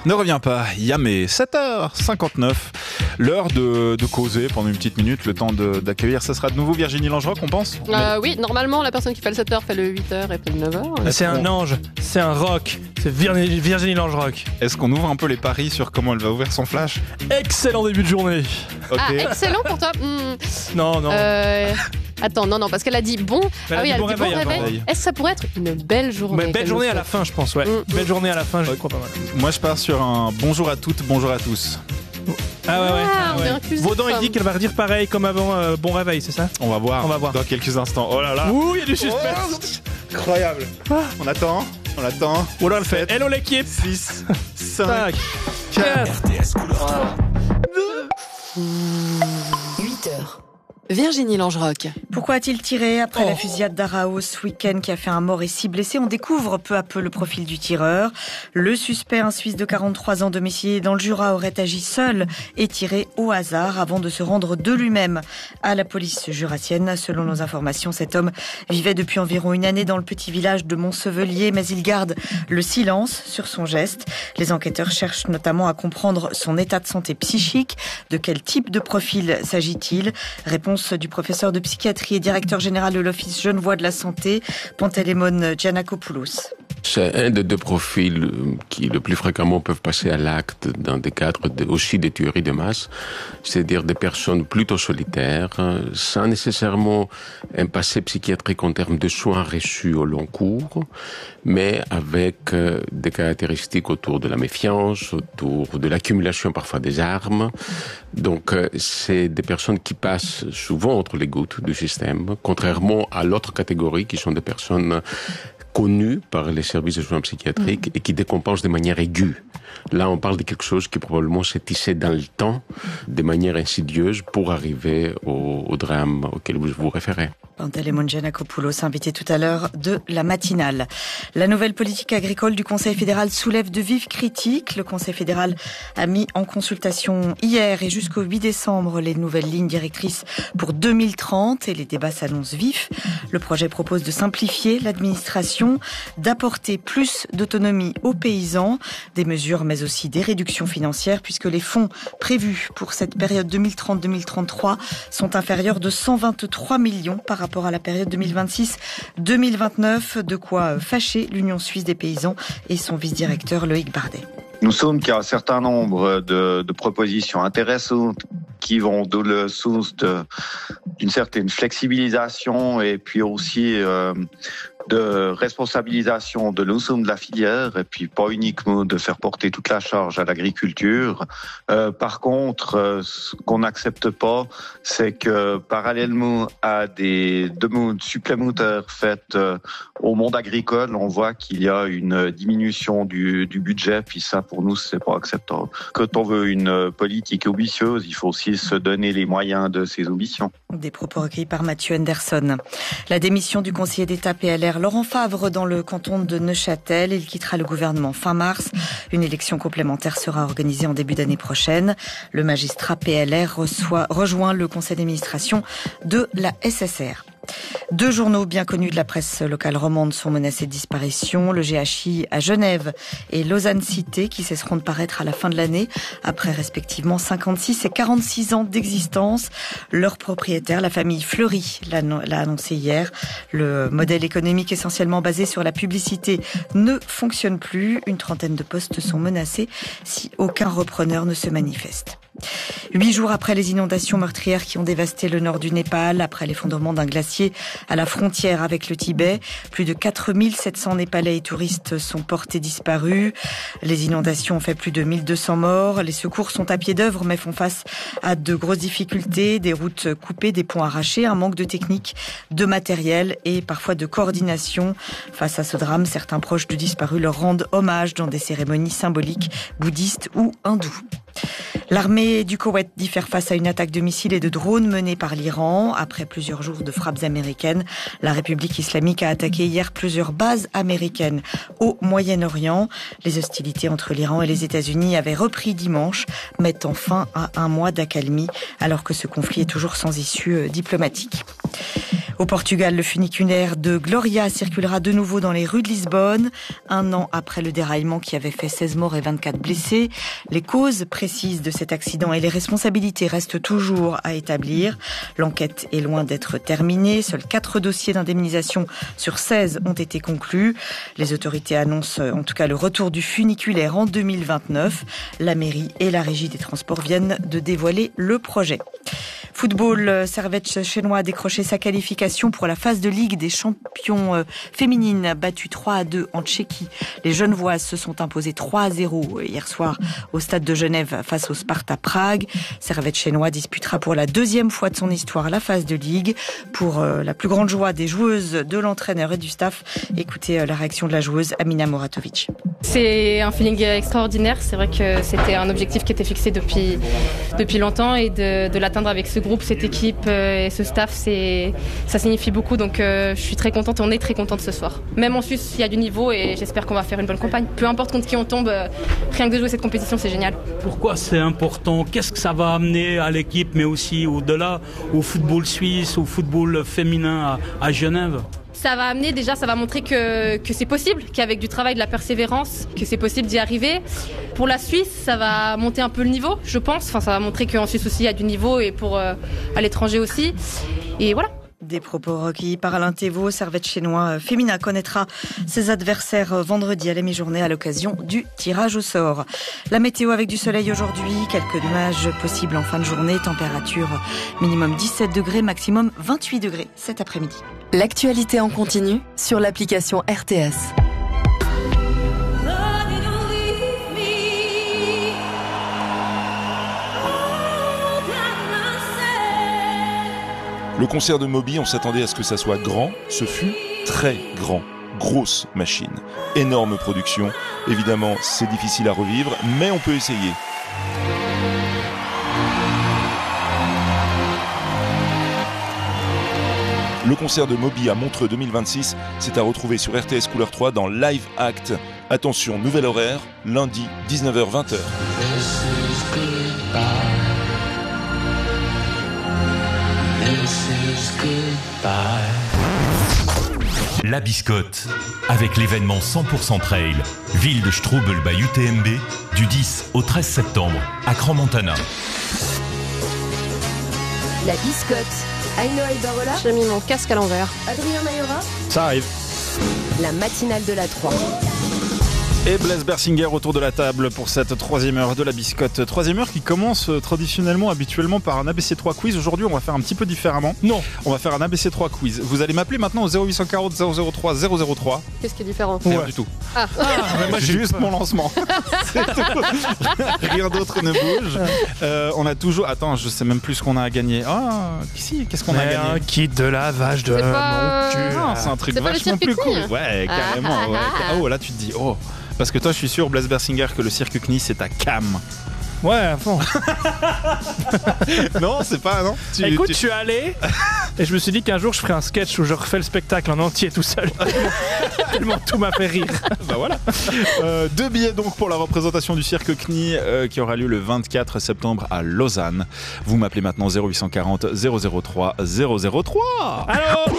Ne reviens pas, Yamé, 7h59, l'heure de causer pendant une petite minute, le temps d'accueillir. Ça sera de nouveau Virginie Langeroc, on pense Oui, normalement, la personne qui fait le 7h fait le 8h et fait le 9h. C'est un ange, c'est un rock, c'est Virginie Langeroc. Est-ce qu'on ouvre un peu les paris sur comment elle va ouvrir son flash ? Excellent début de journée. Okay. Ah, excellent pour toi. Non. Attends, non, parce qu'elle a dit bon. Elle a dit bon réveil. Est-ce que ça pourrait être une belle journée? Belle journée à la fin, je pense, ouais. Belle journée à la fin, je crois pas mal. Moi, je pars sur un bonjour à toutes, bonjour à tous. On est inclusif. Vaudan, il dit qu'elle va redire pareil comme avant, bon réveil, c'est ça? On va voir dans quelques instants. Oh là là. Ouh, il y a du suspense. Incroyable. On attend. Ou alors le fait. Hello l'équipe. 6, 5, 4. RTS Couleur 8h. Virginie Langeroc. Pourquoi a-t-il tiré après la fusillade d'Araos ce week-end qui a fait un mort et 6 blessés? On découvre peu à peu le profil du tireur. Le suspect, un Suisse de 43 ans domicilié dans le Jura, aurait agi seul et tiré au hasard avant de se rendre de lui-même à la police jurassienne. Selon nos informations, cet homme vivait depuis environ une année dans le petit village de Montsevelier, mais il garde le silence sur son geste. Les enquêteurs cherchent notamment à comprendre son état de santé psychique. De quel type de profil s'agit-il? Réponse du professeur de psychiatrie et directeur général de l'Office genevois de la santé, Panteleimon Giannakopoulos. C'est un des deux profils qui le plus fréquemment peuvent passer à l'acte dans des cadres aussi des tueries de masse, c'est-à-dire des personnes plutôt solitaires, sans nécessairement un passé psychiatrique en termes de soins reçus au long cours, mais avec des caractéristiques autour de la méfiance, autour de l'accumulation parfois des armes. Donc c'est des personnes qui passent souvent entre les gouttes du système, contrairement à l'autre catégorie qui sont des personnes connues par les services de soins psychiatriques et qui décompensent de manière aiguë. Là, on parle de quelque chose qui probablement s'est tissé dans le temps, de manière insidieuse, pour arriver au drame auquel vous vous référez. Panteleimon Giannakopoulos, invité tout à l'heure de la matinale. La nouvelle politique agricole du Conseil fédéral soulève de vives critiques. Le Conseil fédéral a mis en consultation hier et jusqu'au 8 décembre les nouvelles lignes directrices pour 2030 et les débats s'annoncent vifs. Le projet propose de simplifier l'administration, d'apporter plus d'autonomie aux paysans, des mesures mais aussi des réductions financières puisque les fonds prévus pour cette période 2030-2033 sont inférieurs de 123 millions par rapport à la période 2026-2029, de quoi fâcher l'Union suisse des paysans et son vice-directeur Loïc Bardet. Nous sommes qu'il y a un certain nombre de propositions intéressantes qui vont dans le sens d'une certaine flexibilisation et puis aussi de responsabilisation de l'ensemble de la filière et puis pas uniquement de faire porter toute la charge à l'agriculture. Par contre, ce qu'on n'accepte pas, c'est que parallèlement à des demandes supplémentaires faites au monde agricole, on voit qu'il y a une diminution du budget, puis ça pour nous c'est pas acceptable. Quand on veut une politique ambitieuse, il faut aussi se donner les moyens de ses ambitions. Des propos recueillis par Mathieu Henderson. La démission du conseiller d'État PLR Laurent Favre dans le canton de Neuchâtel. Il quittera le gouvernement fin mars. Une élection complémentaire sera organisée en début d'année prochaine. Le magistrat PLR rejoint le conseil d'administration de la SSR. Deux journaux bien connus de la presse locale romande sont menacés de disparition. Le GHI à Genève et Lausanne Cité qui cesseront de paraître à la fin de l'année après respectivement 56 et 46 ans d'existence. Leur propriétaire, la famille Fleury, l'a annoncé hier. Le modèle économique essentiellement basé sur la publicité ne fonctionne plus. Une trentaine de postes sont menacés si aucun repreneur ne se manifeste. 8 jours après les inondations meurtrières qui ont dévasté le nord du Népal, après l'effondrement d'un glacier à la frontière avec le Tibet, plus de 4700 Népalais et touristes sont portés disparus. Les inondations ont fait plus de 1200 morts. Les secours sont à pied d'œuvre mais font face à de grosses difficultés, des routes coupées, des ponts arrachés, un manque de technique, de matériel et parfois de coordination. Face à ce drame, certains proches de disparus leur rendent hommage dans des cérémonies symboliques bouddhistes ou hindoues. L'armée du Koweït dit faire face à une attaque de missiles et de drones menée par l'Iran. Après plusieurs jours de frappes américaines, la République islamique a attaqué hier plusieurs bases américaines au Moyen-Orient. Les hostilités entre l'Iran et les États-Unis avaient repris dimanche, mettant fin à un mois d'accalmie, alors que ce conflit est toujours sans issue diplomatique. Au Portugal, le funiculaire de Gloria circulera de nouveau dans les rues de Lisbonne, 1 an après le déraillement qui avait fait 16 morts et 24 blessés. Les causes précises de cet accident et les responsabilités restent toujours à établir. L'enquête est loin d'être terminée. Seuls 4 dossiers d'indemnisation sur 16 ont été conclus. Les autorités annoncent en tout cas le retour du funiculaire en 2029. La mairie et la régie des transports viennent de dévoiler le projet. Football, Servette Chénois a décroché sa qualification pour la phase de Ligue des champions féminines, battue 3-2 en Tchéquie. Les Genevoises se sont imposées 3-0 hier soir au stade de Genève face au Sparta Prague. Servette Chénois disputera pour la 2e fois de son histoire la phase de Ligue. Pour la plus grande joie des joueuses, de l'entraîneur et du staff, écoutez la réaction de la joueuse Amina Moratovic. C'est un feeling extraordinaire. C'est vrai que c'était un objectif qui était fixé depuis longtemps et de l'atteindre avec ce groupe, cette équipe et ce staff, ça signifie beaucoup. Donc je suis très contente et on est très contente ce soir. Même en Suisse, il y a du niveau et j'espère qu'on va faire une bonne campagne. Peu importe contre qui on tombe, rien que de jouer cette compétition, c'est génial. Pourquoi c'est important? Qu'est-ce que ça va amener à l'équipe, mais aussi au-delà, au football suisse, au football féminin à Genève? Ça va amener, déjà, ça va montrer que c'est possible, qu'avec du travail, de la persévérance, que c'est possible d'y arriver. Pour la Suisse, ça va monter un peu le niveau, je pense. Enfin, ça va montrer qu'en Suisse aussi, il y a du niveau et pour à l'étranger aussi. Et voilà. Des propos recueillis par Alain Thévault. Servette Chénois féminin connaîtra ses adversaires vendredi à la mi-journée à l'occasion du tirage au sort. La météo avec du soleil aujourd'hui, quelques nuages possibles en fin de journée, température minimum 17 degrés, maximum 28 degrés cet après-midi. L'actualité en continu sur l'application RTS. Le concert de Moby, on s'attendait à ce que ça soit grand, ce fut très grand. Grosse machine, énorme production. Évidemment, c'est difficile à revivre, mais on peut essayer. Le concert de Moby à Montreux 2026, c'est à retrouver sur RTS Couleur 3 dans Live Act. Attention, nouvel horaire, lundi 19h-20h. La Biscotte, avec l'événement 100% Trail, ville de Strubel by UTMB, du 10 au 13 septembre, à Crans-Montana. La Biscotte, Aino Albarola. J'ai mis mon casque à l'envers. Adrien Mayora. Ça arrive. La matinale de la 3. Et Blaise Bersinger autour de la table pour cette 3e heure de la Biscotte. 3e heure qui commence traditionnellement, habituellement par un ABC3 quiz. Aujourd'hui, on va faire un petit peu différemment. Non. On va faire un ABC3 quiz. Vous allez m'appeler maintenant au 0840 003 003. Qu'est-ce qui est différent? Rien du tout. Ah. Moi, j'ai juste mon lancement. C'est tout. Rien d'autre ne bouge. On a toujours... Attends, je sais même plus ce qu'on a à gagner. Ah, qu'est-ce qu'on a gagné? Un kit de lavage de mon cul. Non, c'est un truc vachement plus cool. Ouais, carrément. Ouais. Oh, là, tu te dis... Oh. Parce que toi, je suis sûr, Blaise Bersinger, que le cirque CNI, c'est ta cam. Ouais, à fond. Non, c'est pas, non. Écoute, je suis allé et je me suis dit qu'un jour, je ferai un sketch où je refais le spectacle en entier tout seul. Tellement tout m'a fait rire. Bah voilà. 2 billets donc pour la représentation du cirque CNI qui aura lieu le 24 septembre à Lausanne. Vous m'appelez maintenant 0840 003 003. Allô.